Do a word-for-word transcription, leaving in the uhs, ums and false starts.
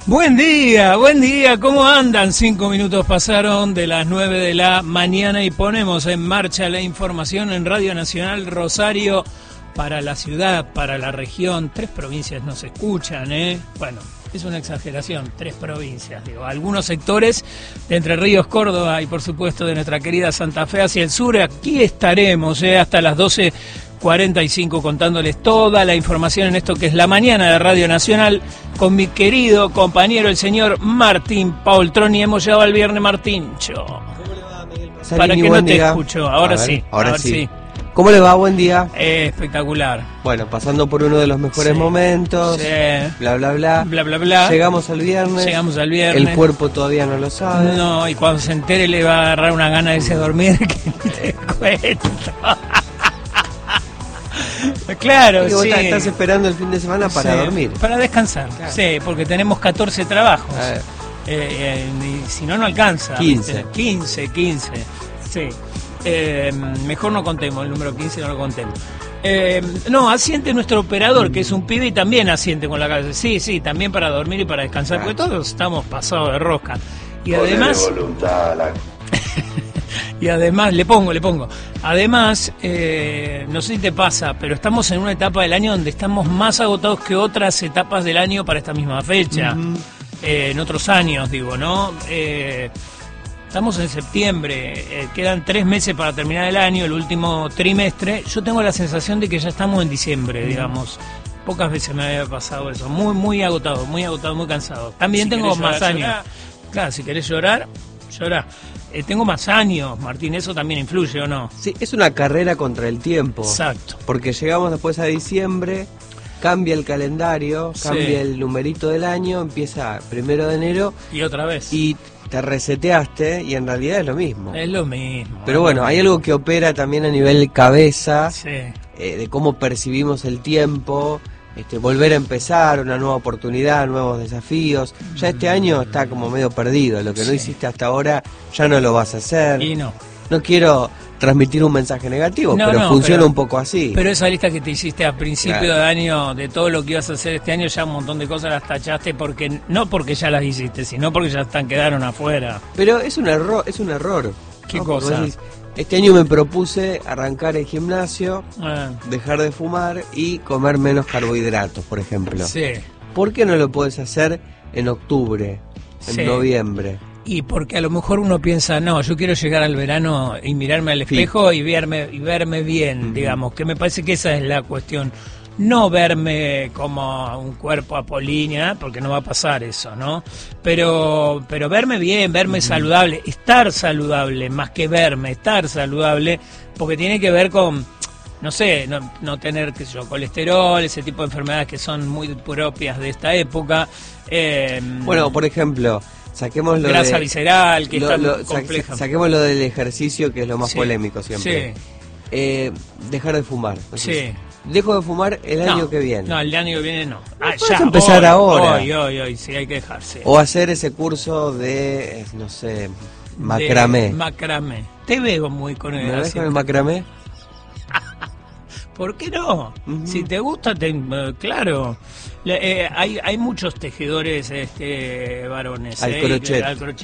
Buen día, buen día, ¿cómo andan? Cinco minutos pasaron de las nueve de la mañana y ponemos en marcha la información en Radio Nacional Rosario para la ciudad, para la región. Tres provincias nos escuchan, ¿eh? Bueno, es una exageración, tres provincias, digo. Algunos sectores de Entre Ríos, Córdoba y por supuesto de nuestra querida Santa Fe hacia el sur. Aquí estaremos, ¿eh? Hasta las doce cuarenta y cinco contándoles toda la información en esto que es la mañana de Radio Nacional con mi querido compañero el señor Martín Paultroni. Hemos llegado al viernes, Martíncho. ¿Cómo le va, Miguel Pasarini? Para que Buen no te día. escucho, ahora A ver, sí. Ahora, ahora sí. sí. ¿Cómo le va? Buen día. Eh, espectacular. Bueno, pasando por uno de los mejores Sí. momentos. Sí. Bla, bla, bla. Bla, bla, bla. Llegamos al viernes. Llegamos al viernes. El cuerpo todavía no lo sabe. No, y cuando se entere le va a agarrar una gana de irse a dormir que ni te cuento. Claro, Es que vos sí. estás esperando el fin de semana para Sí, dormir. Para descansar, Claro. sí, porque tenemos catorce trabajos. A ver. Eh, eh, y si no, no alcanza. quince. ¿viste? quince, quince. Sí. Eh, mejor no contemos, el número quince no lo contemos. Eh, no, asiente nuestro operador, que es un pibe y también asiente con la cabeza. Sí, sí, también para dormir y para descansar, Claro. porque todos estamos pasados de rosca. Y Ponele además... voluntad a la... Y además, le pongo, le pongo. Además, eh, no sé si te pasa, pero estamos en una etapa del año donde estamos más agotados que otras etapas del año para esta misma fecha. Ujú. Eh, en otros años, digo, ¿no? Eh, estamos en septiembre, eh, quedan tres meses para terminar el año, el último trimestre. Yo tengo la sensación de que ya estamos en diciembre, digamos. Pocas veces me había pasado eso. Muy, muy agotado, muy agotado, muy cansado. También Si tengo querés más llorar, años. llorá. Claro, si querés llorar, llorá. Eh, tengo más años, Martín, ¿eso también influye o no? Sí, es una carrera contra el tiempo. Exacto. Porque llegamos después a diciembre, cambia el calendario, Sí. cambia el numerito del año, empieza primero de enero Y otra vez. y te reseteaste y en realidad es lo mismo. Es lo mismo. Pero es bueno, lo hay mismo. algo que opera también a nivel cabeza, Sí. eh, de cómo percibimos el tiempo, este, volver a empezar, una nueva oportunidad, nuevos desafíos. Ya este año está como medio perdido, lo que no Sí. hiciste hasta ahora ya no lo vas a hacer. Y no. No quiero transmitir un mensaje negativo, No, pero no, funciona pero- un poco así. Pero esa lista que te hiciste a principio Claro. de año, de todo lo que ibas a hacer este año, ya un montón de cosas las tachaste, porque no porque ya las hiciste, sino porque ya están quedaron afuera. Pero es un error, es un error. ¿Qué ¿no? Porque cosa? vos decís, este año me propuse arrancar el gimnasio, Ah, dejar de fumar y comer menos carbohidratos, por ejemplo. sí. ¿Por qué no lo puedes hacer en octubre, en Sí. noviembre? Y porque a lo mejor uno piensa, no, yo quiero llegar al verano y mirarme al espejo y verme, y verme bien, Ujú. digamos, que me parece que esa es la cuestión. No verme como un cuerpo apolínea, porque no va a pasar eso, ¿no? Pero, pero verme bien, verme saludable, estar saludable, más que verme, estar saludable, porque tiene que ver con, no sé, no, no tener, qué sé yo, colesterol, ese tipo de enfermedades que son muy propias de esta época. Eh, Bueno, por ejemplo, saquemos lo grasa de... visceral, que lo- es tan lo- sa- compleja. saquemos lo del ejercicio, que es lo más Sí. polémico siempre. Sí, Eh, dejar de fumar. Entonces, sí. dejo de fumar el No, año que viene. No, el año que viene no. Ah, puedes empezar ahora. Hoy, hoy, hoy, sí, hay que dejarse. O hacer ese curso de, eh, no sé, macramé. De macramé. Te veo muy con el... ¿Me ves así. con el macramé? ¿Por qué no? Ujú. Si te gusta, te, eh, claro. Le- eh, hay, hay muchos tejedores este, varones. Al eh, crochet. al crochet.